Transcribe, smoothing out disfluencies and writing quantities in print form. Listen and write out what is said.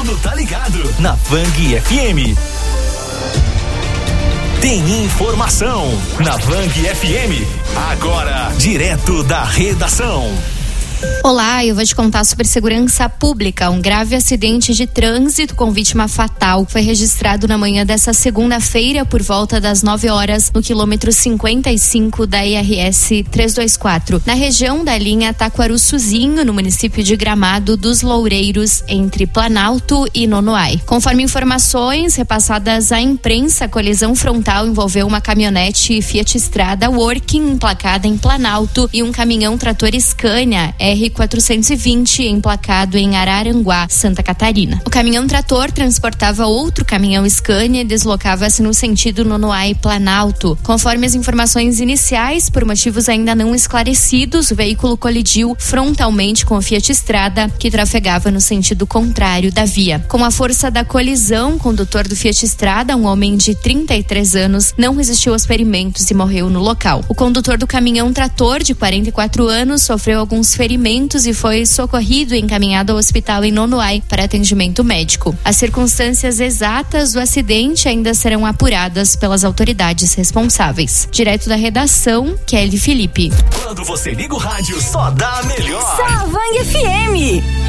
mundo tá ligado na Vang FM. Tem informação na Vang FM. Agora, direto da redação. Olá, eu vou te contar sobre segurança pública. Um grave acidente de trânsito com vítima fatal foi registrado na manhã dessa segunda-feira por volta das 9 horas no quilômetro 55 da IRS 324, na região da linha Taquaruçuzinho, no município de Gramado dos Loureiros, entre Planalto e Nonoai. Conforme informações repassadas à imprensa, a colisão frontal envolveu uma caminhonete Fiat Strada Working emplacada em Planalto e um caminhão trator Scania R420 emplacado em Araranguá, Santa Catarina. O caminhão trator transportava outro caminhão Scania e deslocava-se no sentido Nonoai Planalto. Conforme as informações iniciais, por motivos ainda não esclarecidos, o veículo colidiu frontalmente com o Fiat Strada, que trafegava no sentido contrário da via. Com a força da colisão, o condutor do Fiat Strada, um homem de 33 anos, não resistiu aos ferimentos e morreu no local. O condutor do caminhão trator, de 44 anos, sofreu alguns ferimentos e foi socorrido e encaminhado ao hospital em Nonoai para atendimento médico. As circunstâncias exatas do acidente ainda serão apuradas pelas autoridades responsáveis. Direto da redação, Kelly Felipe. Quando você liga o rádio, só dá a melhor. Só Vang FM.